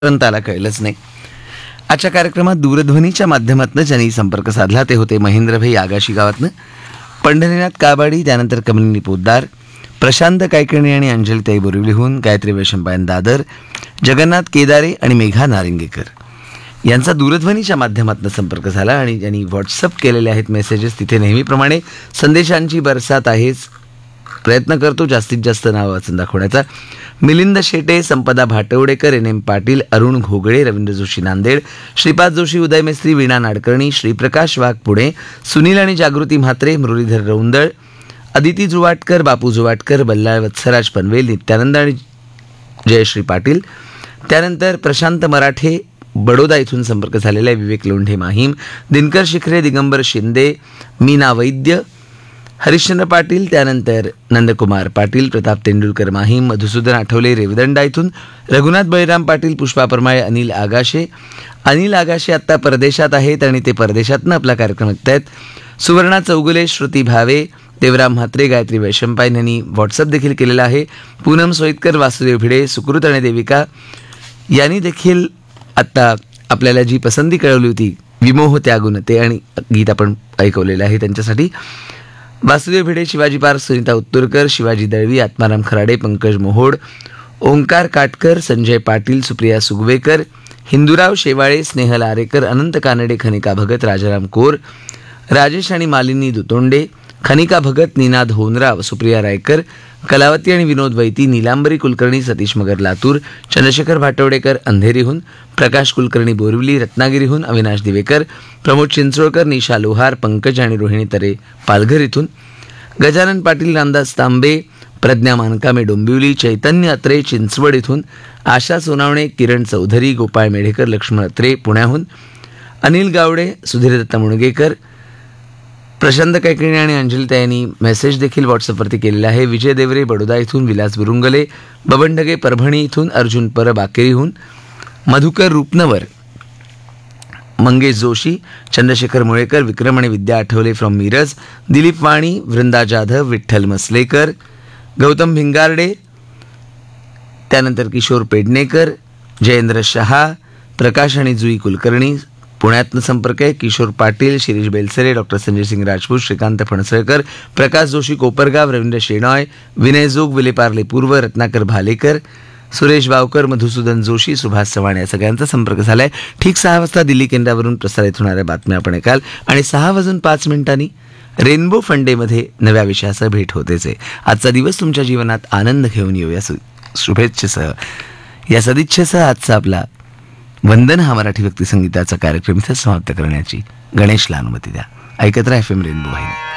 त्याला कळलंच नाही. आजच्या कार्यक्रमात दूरध्वनीच्या माध्यमातून ज्यांनी संपर्क साधला ते होते महेंद्रभाई आगाशी गावातनं, पंढरीनाथ काबाडी, त्यानंतर कमलिनी पोद्दार, प्रशांत कायकर्णी आणि अंजलीताई बोरिवलीहून, गायत्री वैशंपायन दादर, जगन्नाथ केदारे आणि मेघा नारिंगेकर यांचा दूरध्वनीच्या माध्यमातून संपर्क झाला. आणि ज्यांनी व्हॉट्सअप केलेले आहेत मेसेजेस, तिथे नेहमीप्रमाणे संदेशांची बरसात आहेच. प्रयत्न करतो जास्तीत जास्त नावं वाचून दाखवण्याचा. मिलिंद शेटे, संपदा भाटवडेकर, एन एम पाटील, अरुण घोगळे, रवींद्र जोशी नांदेड, श्रीपाद जोशी, उदय मेस्त्री, वीणा नाडकर्णी, श्रीप्रकाश वाघ पुणे, सुनील आणि जागृती म्हात्रे, मुरलीधर रौंदळ, अदिती जुवाटकर, बापू जुवाटकर, बल्लाळ वत्सराज पनवेल, नित्यानंद आणि जयश्री पाटील. त्यानंतर प्रशांत मराठे, बडोदा इथून संपर्क झालेला आहे. विवेक लोंढे माहीम, दिनकर शिखरे, दिगंबर शिंदे, मीना वैद्य, हरिश्चंद्र पाटील, त्यानंतर नंदकुमार पाटील, प्रताप तेंडुलकर माहीम, मधुसूदन आठवले रेवदंडा इथून, रघुनाथ बळीराम पाटील, पुष्पा परमाळे, अनिल आगाशे आत्ता परदेशात आहेत आणि ते परदेशातनं आपला कार्यक्रम ऐकतायत. सुवर्णा चौगुले, श्रुती भावे, देवराम म्हात्रे, गायत्री वैशंपायन यांनी व्हॉट्सअप देखील केलेला आहे. पूनम सोईतकर, वासुदेव भिडे, सुकृत आणि देविका यांनी देखील आत्ता आपल्याला जी पसंती कळवली होती, विमोह त्यागुन, ते आणि गीत आपण ऐकवलेलं आहे त्यांच्यासाठी. वासुदेव भिडे, शिवाजी पार, सुनीता उत्तुरकर, शिवाजी दळवी, आत्माराम खराडे, पंकज मोहोड, ओंकार काटकर, संजय पाटील, सुप्रिया सुगवेकर, हिंदूराव शेवाळे, स्नेहल आरेकर, अनंत कानडे, खनिका भगत, राजाराम कोर, राजेश आणि मालिनी दुतोंडे, खनिका भगत, निनाद होनराव, सुप्रिया रायकर, कलावती आणि विनोद वैती, नीलांबरी कुलकर्णी, सतीश मगर लातूर, चंद्रशेखर भाटवडेकर अंधेरीहून, प्रकाश कुलकर्णी बोरिवली, रत्नागिरीहून, अविनाश दिवेकर, प्रमोद चिंचोळकर, निशा लोहार, पंकज आणि रोहिणी तरे पालघर इथून, गजानन पाटील, रामदास तांबे, प्रज्ञा मानकामे डोंबिवली, चैतन्य अत्रे चिंचवड इथून, आशा सोनावणे, किरण चौधरी, गोपाळ मेढेकर, लक्ष्मण अत्रे पुण्याहून, अनिल गावडे, सुधीर दत्त मुणगेकर, प्रशांत कायकर्णी आणि अंजलिता यांनी मेसेज देखील व्हॉट्सअपवरती केलेला आहे. विजय देवरे बडोदा इथून, विलास बुरुंगले, बबन ढगे परभणी इथून, अर्जुन पर बाकेरीहून, मधुकर रूपनवर, मंगेश जोशी, चंद्रशेखर मुळेकर, विक्रम आणि विद्या आठवले फ्रॉम मिरज, दिलीप वाणी, वृंदा जाधव, विठ्ठल मसलेकर, गौतम भिंगारडे, त्यानंतर किशोर पेडणेकर, जयेंद्र शहा, प्रकाश आणि जुई कुलकर्णी पुण्यातनं संपर्क आहे. किशोर पाटील, शिरीष बेलसरे, डॉक्टर संजय सिंग राजपूत, श्रीकांत फणसळकर, प्रकाश जोशी कोपरगाव, रवींद्र शेणॉय, विनय जोग, विलेपार्ले पूर्व, रत्नाकर भालेकर, सुरेश बावकर, मधुसूदन जोशी, सुभाष चव्हाण या सगळ्यांचा संपर्क झाला आहे. ठीक 6 वाजता दिल्ली केंद्रावरून प्रसारित होणाऱ्या बातम्या आपण ऐकाल आणि 6:05 रेनबो फंडेमध्ये नव्या विषयासह भेट होतेच आहे. आजचा दिवस तुमच्या जीवनात आनंद घेऊन येऊ या शुभेच्छेसह, या सदिच्छेसह आजचा आपला वंदन हा मराठी व्यक्तिसंगीताचा कार्यक्रम इथं समाप्त करण्याची गणेशला अनुमती द्या. ऐकत राहा FM रेनबो वाहिनी.